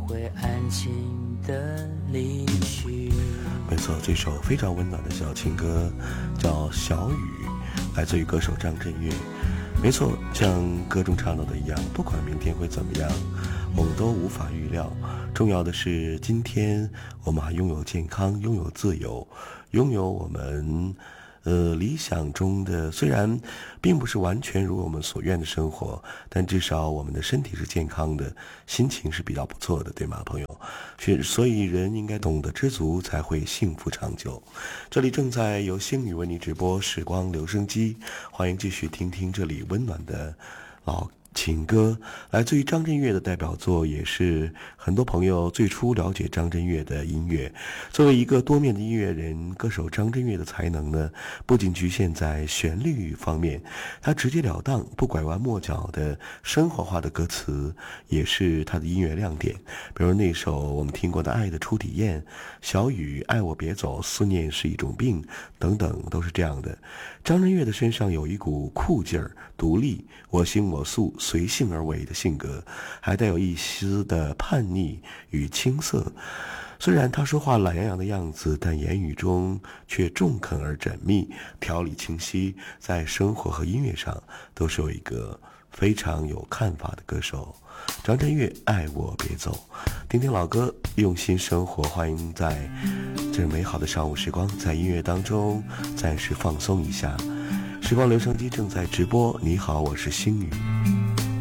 会安静的离去。 没错，这首非常温暖的小情歌叫《小雨》，来自于歌手张震岳。没错，像歌中唱到的一样，不管明天会怎么样，我们都无法预料。重要的是今天我们还拥有健康，拥有自由，拥有我们理想中的，虽然并不是完全如我们所愿的生活，但至少我们的身体是健康的，心情是比较不错的，对吗，朋友？所以人应该懂得知足，才会幸福长久。这里正在由星宇为你直播时光留声机，欢迎继续听听这里温暖的老情歌，来自于张震岳的代表作，也是很多朋友最初了解张震岳的音乐。作为一个多面的音乐人，歌手张震岳的才能呢，不仅局限在旋律方面，他直截了当、不拐弯抹角的生活化的歌词，也是他的音乐亮点。比如那首我们听过的《爱的初体验》、小雨、爱我别走、思念是一种病等等，都是这样的。张震岳的身上有一股酷劲儿、独立、我行我素、随性而为的性格，还带有一丝的叛逆与青涩。虽然他说话懒洋洋的样子，但言语中却中肯而缜密，条理清晰，在生活和音乐上都是有一个非常有看法的歌手。张震岳，爱我别走，听听老歌，用心生活。欢迎在这美好的上午时光，在音乐当中暂时放松一下。时光留声机正在直播，你好，我是星宇。